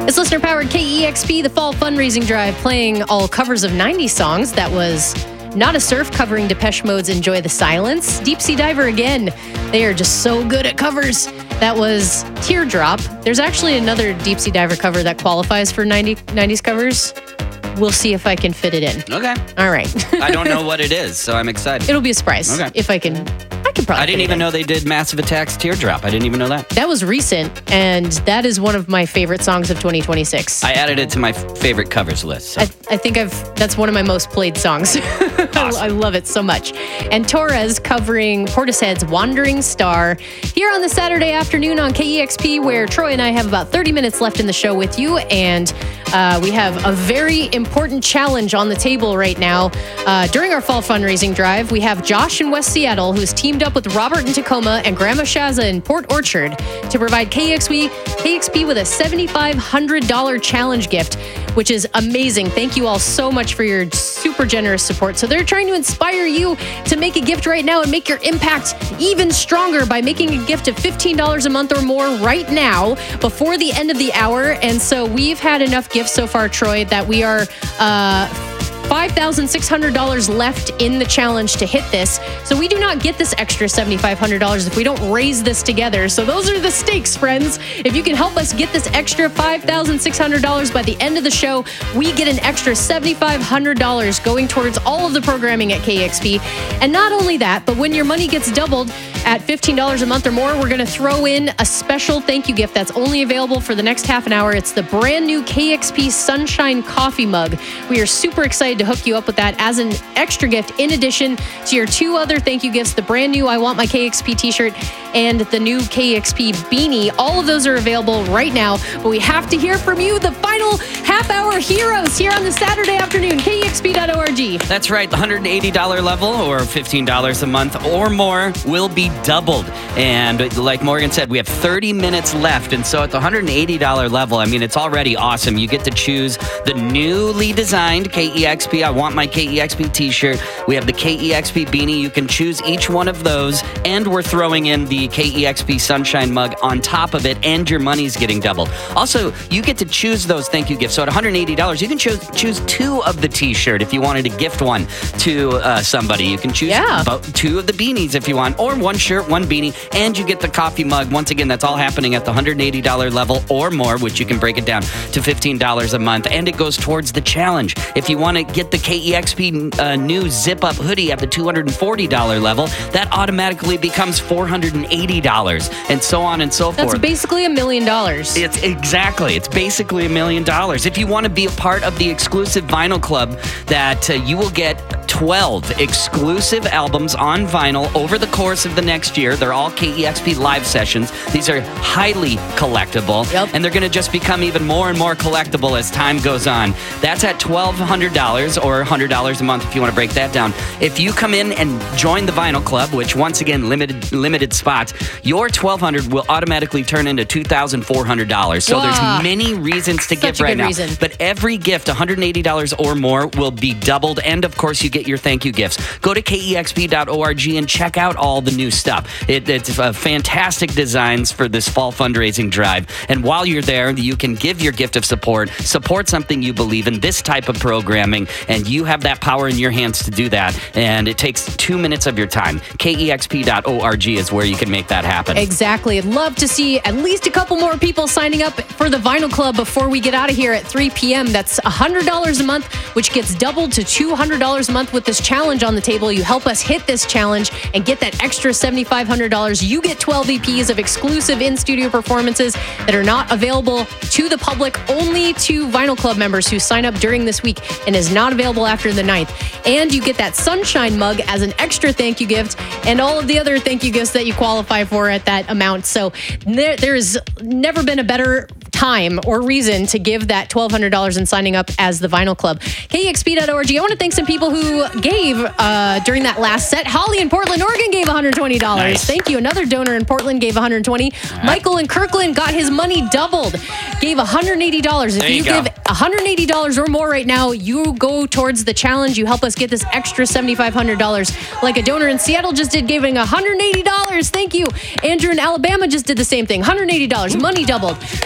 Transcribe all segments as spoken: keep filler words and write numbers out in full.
It's listener-powered K E X P, the Fall Fundraising Drive, playing all covers of nineties songs. That was Not a Surf covering Depeche Mode's Enjoy the Silence. Deep Sea Diver again. They are just so good at covers. That was Teardrop. There's actually another Deep Sea Diver cover that qualifies for ninety, nineties covers. We'll see if I can fit it in. Okay. All right. I don't know what it is, so I'm excited. It'll be a surprise. Okay. If I can, I can probably I didn't fit it even in. know they did Massive Attack's Teardrop. I didn't even know that. That was recent, and that is one of my favorite songs of twenty twenty-six. I added it to my f- favorite covers list. So. I, I think I've that's one of my most played songs. Awesome. I, I love it so much. And Torres covering Portishead's Wandering Star here on the Saturday afternoon on K E X P, where Troy and I have about thirty minutes left in the show with you. And uh, we have a very important challenge on the table right now. Uh, during our fall fundraising drive, we have Josh in West Seattle, who's teamed up with Robert in Tacoma and Grandma Shaza in Port Orchard to provide K E X P, K E X P with a seven thousand five hundred dollars challenge gift, which is amazing. Thank you all so much for your super generous support. So they're trying to inspire you to make a gift right now and make your impact even stronger by making a gift of fifteen dollars a month or more right now before the end of the hour. And so we've had enough gifts so far, Troy, that we are uh, five thousand six hundred dollars left in the challenge to hit this. So we do not get this extra seven thousand five hundred dollars if we don't raise this together. So those are the stakes, friends. If you can help us get this extra five thousand six hundred dollars by the end of the show, we get an extra seven thousand five hundred dollars going towards all of the programming at K E X P. And not only that, but when your money gets doubled at fifteen dollars a month or more, we're going to throw in a special thank you gift that's only available for the next half an hour. It's the brand new K E X P Sunshine Coffee Mug. We are super excited to hook you up with that as an extra gift in addition to your two other thank you gifts, the brand new I Want My K E X P t-shirt and the new K E X P beanie. All of those are available right now, but we have to hear from you, the final half hour heroes here on the Saturday afternoon, K E X P dot org. That's right. The one hundred eighty dollars level or fifteen dollars a month or more will be doubled. And like Morgan said, we have thirty minutes left. And so at the one hundred eighty dollars level, I mean, it's already awesome. You get to choose the newly designed K E X P I Want My K E X P t-shirt. We have the K E X P beanie. You can choose each one of those. And we're throwing in the K E X P Sunshine mug on top of it. And your money's getting doubled. Also, you get to choose those thank you gifts. So at one hundred eighty dollars, you can choose choose two of the t-shirt if you wanted to gift one to uh, somebody. You can choose Yeah. bo- two of the beanies if you want, or one shirt, one beanie, and you get the coffee mug. Once again, that's all happening at the one hundred eighty dollars level or more, which you can break it down to fifteen dollars a month, and it goes towards the challenge. If you want to get the K E X P uh, new zip-up hoodie at the two hundred forty dollars level, that automatically becomes four hundred eighty dollars, and so on and so That's forth. basically a million dollars. It's exactly. It's basically a million dollars. If you want to be a part of the exclusive vinyl club, that uh, you will get twelve exclusive albums on vinyl over the course of the next year. They're all K E X P live sessions. These are highly collectible, Yep. and they're going to just become even more and more collectible as time goes on. That's at twelve hundred dollars or one hundred dollars a month if you want to break that down. If you come in and join the vinyl club, which once again, limited limited spots, your twelve hundred dollars will automatically turn into two thousand four hundred dollars. So Wow. there's many reasons to Such give a right good now. reason. But every gift, one hundred eighty dollars or more, will be doubled. And of course, you get your thank you gifts. Go to K E X P dot org and check out all the new stuff. It, it's uh, fantastic designs for this fall fundraising drive. And while you're there, you can give your gift of support, support something you believe in, this type of programming, and you have that power in your hands to do that. And it takes two minutes of your time. K E X P dot org is where you can make that happen. Exactly. I'd love to see at least a couple more people signing up for the Vinyl Club before we get out of here at three p.m. That's one hundred dollars a month, which gets doubled to two hundred dollars a month with this challenge on the table. You help us hit this challenge and get that extra seven thousand five hundred dollars. You get twelve E Ps of exclusive in-studio performances that are not available to the public, only to Vinyl Club members who sign up during this week, and is not available after the ninth. And you get that Sunshine mug as an extra thank you gift, and all of the other thank you gifts that you qualify for at that amount. So there, there's never been a better time or reason to give that twelve hundred dollars in signing up as the Vinyl Club. K E X P dot org. I want to thank some people who gave uh, during that last set. Holly in Portland, Oregon gave one hundred twenty dollars. Nice. Thank you. Another donor in Portland gave one hundred twenty dollars. Right. Michael in Kirkland got his money doubled, gave one hundred eighty dollars. If There you, you go. give one hundred eighty dollars or more right now, you go towards the challenge. You help us get this extra seven thousand five hundred dollars. Like a donor in Seattle just did, giving one hundred eighty dollars. Thank you. Andrew in Alabama just did the same thing. one hundred eighty dollars. Money doubled. Katya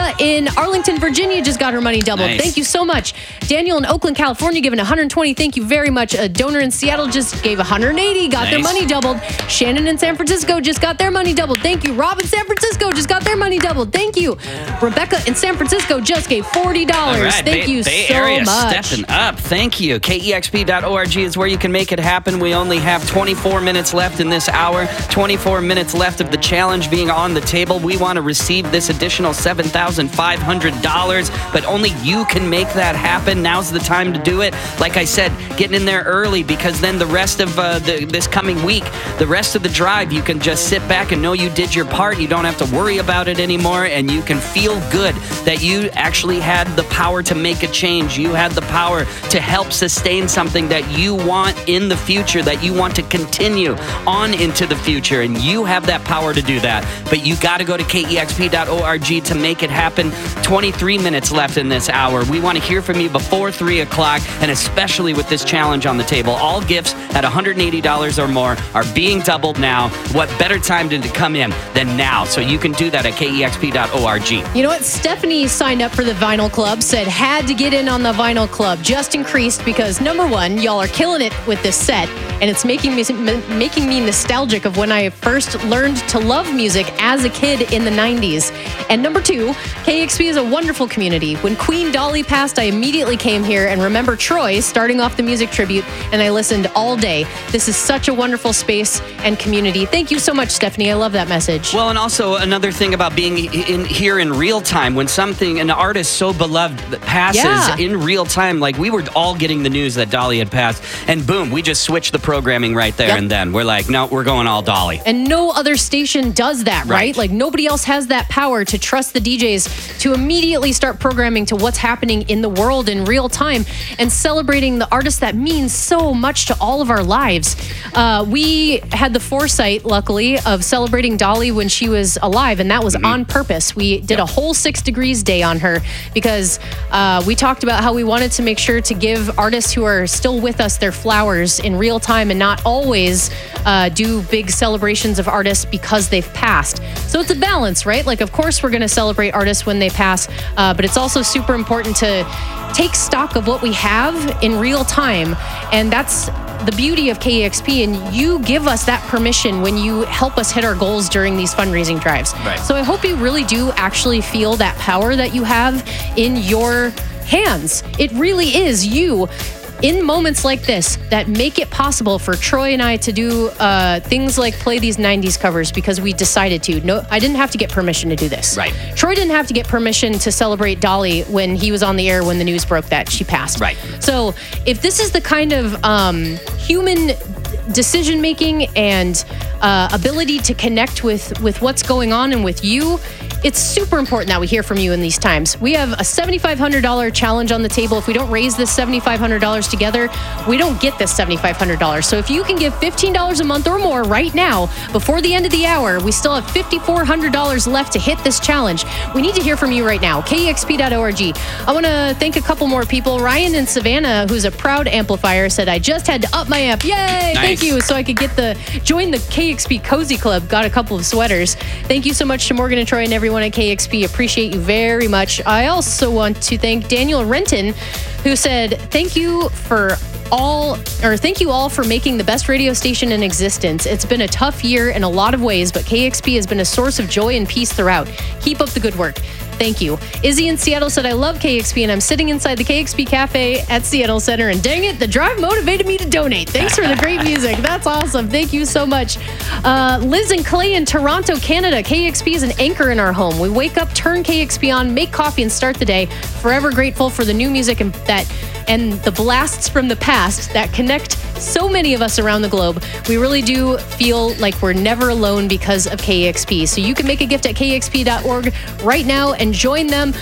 Rebecca in Arlington, Virginia just got her money doubled. Nice. Thank you so much. Daniel in Oakland, California giving one hundred twenty. Thank you very much. A donor in Seattle just gave one hundred eighty, got Nice. their money doubled. Shannon in San Francisco just got their money doubled. Thank you. Rob in San Francisco just got their money doubled. Thank you. Rebecca in San Francisco just gave forty dollars. All right, Thank Bay, you Bay so Area much. stepping up. Thank you. K E X P dot org is where you can make it happen. We only have twenty-four minutes left in this hour, twenty-four minutes left of the challenge being on the table. We want to receive this additional seven thousand five hundred dollars, but only you can make that happen. Now's the time to do it. Like I said, getting in there early, because then the rest of uh, the, this coming week, the rest of the drive, you can just sit back and know you did your part. You don't have to worry about it anymore, and you can feel good that you actually had the power to make a change. You had the power to help sustain something that you want in the future, that you want to continue on into the future, and you have that power to do that. But you got to go to K E X P dot org to make it happen. twenty-three minutes left in this hour. We want to hear from you before three o'clock, and especially with this challenge on the table. All gifts at one hundred eighty dollars or more are being doubled now. What better time to come in than now? So you can do that at K E X P dot org. You know what? Stephanie signed up for the Vinyl Club, said had to get in on the Vinyl Club. Just increased because, number one, y'all are killing it with this set, and it's making me making me nostalgic of when I first learned to love music as a kid in the nineties. And number two, K E X P is a wonderful community. When Queen Dolly passed, I immediately came here and remember Troy starting off the music tribute, and I listened all day. This is such a wonderful space and community. Thank you so much, Stephanie. I love that message. Well, and also another thing about being in here in real time, when something, an artist so beloved that passes Yeah. in real time, like we were all getting the news that Dolly had passed, and boom, we just switched the programming right there Yep. and then. We're like, no, we're going all Dolly. And no other station does that, right? Right. Like nobody else has that power to trust the D Js to immediately start programming to what's happening in the world in real time and celebrating the artists that mean so much to all of our lives. Uh, we had the foresight, luckily, of celebrating Dolly when she was alive, and that was Mm-hmm. on purpose. We did a whole Six Degrees Day on her because uh, we talked about how we wanted to make sure to give artists who are still with us their flowers in real time and not always uh, do big celebrations of artists because they've passed. So it's a balance, right? Like, of course, we're going to celebrate artists when they pass, uh, but it's also super important to take stock of what we have in real time. And that's the beauty of K E X P, and you give us that permission when you help us hit our goals during these fundraising drives. Right. So I hope you really do actually feel that power that you have in your hands. It really is you in moments like this that make it possible for Troy and I to do uh, things like play these nineties covers because we decided to. No, I didn't have to get permission to do this. Right. Troy didn't have to get permission to celebrate Dolly when he was on the air when the news broke that she passed. Right. So if this is the kind of um, human decision making and uh, ability to connect with with what's going on and with you, it's super important that we hear from you in these times. We have a seven thousand five hundred dollars challenge on the table. If we don't raise this seven thousand five hundred dollars together, we don't get this seven thousand five hundred dollars. So if you can give fifteen dollars a month or more right now, before the end of the hour, we still have five thousand four hundred dollars left to hit this challenge. We need to hear from you right now. K E X P dot org. I want to thank a couple more people. Ryan in Savannah, who's a proud amplifier, said, I just had to up my amp. Yay! Nice. Thank you. So I could get the, join the K E X P Cozy Club. Got a couple of sweaters. Thank you so much to Morgan and Troy and everyone at K E X P. Appreciate you very much. I also want to thank Daniel Renton, who said, thank you for all, or thank you all for making the best radio station in existence. It's been a tough year in a lot of ways, but K E X P has been a source of joy and peace throughout. Keep up the good work. Thank you. Izzy in Seattle said, I love K E X P and I'm sitting inside the K E X P Cafe at Seattle Center, and dang it, the drive motivated me to donate. Thanks for the great music. That's awesome. Thank you so much. Uh, Liz and Clay in Toronto, Canada. K E X P is an anchor in our home. We wake up, turn K E X P on, make coffee, and start the day. Forever grateful for the new music and that and the blasts from the past that connect so many of us around the globe. We really do feel like we're never alone because of K E X P. So you can make a gift at K E X P dot org right now and join them.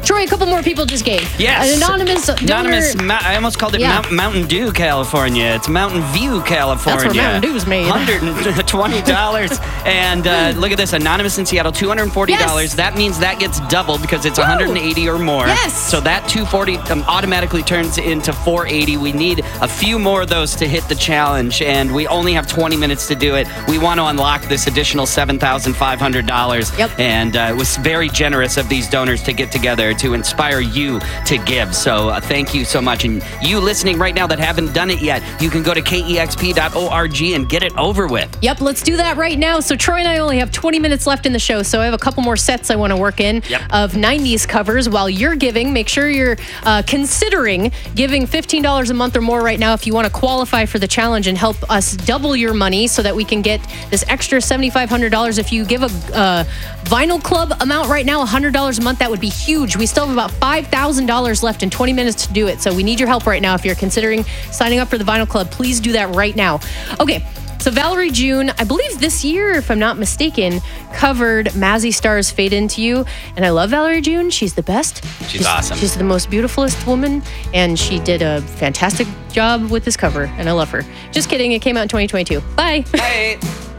Troy, a couple more people just gave. Yes. An anonymous donor. Anonymous, I almost called it Yeah. Mount, Mountain Dew, California. It's Mountain View, California. That's where Mountain Dew's made. one hundred twenty dollars. And uh, look at this, Anonymous in Seattle, two hundred forty dollars. Yes. That means that gets doubled because it's one hundred eighty or more. Yes. So that two hundred forty um, automatically turns into four hundred eighty. We need a few more of those to hit the challenge, and we only have twenty minutes to do it. We want to unlock this additional seven thousand five hundred dollars. Yep. And uh, it was very generous of these donors to get together to inspire you to give. So uh, thank you so much. And you listening right now that haven't done it yet, you can go to K E X P dot org and get it over with. Yep, let's do that right now. So Troy and I only have twenty minutes left in the show, so I have a couple more sets I want to work in Yep. of nineties covers. While you're giving, make sure you're uh, considering giving fifteen dollars a month or more right now if you want to qualify for the challenge and help us double your money so that we can get this extra seven thousand five hundred dollars. If you give a uh, Vinyl Club amount right now, one hundred dollars a month, that would be huge. We still have about five thousand dollars left in twenty minutes to do it, so we need your help right now. If you're considering signing up for the Vinyl Club, please do that right now. Okay. So Valerie June, I believe this year, if I'm not mistaken, covered Mazzy Star's Fade Into You. And I love Valerie June. She's the best. She's awesome. She's the most beautifulest woman. And she did a fantastic job with this cover. And I love her. Just kidding. It came out in twenty twenty-two. Bye. Bye.